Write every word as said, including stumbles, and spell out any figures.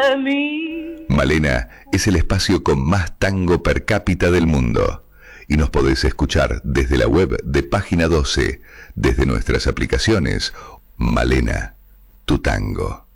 de mí. Malena es el espacio con más tango per cápita del mundo. Y nos podés escuchar desde la web de Página doce, desde nuestras aplicaciones. Malena, tu tango.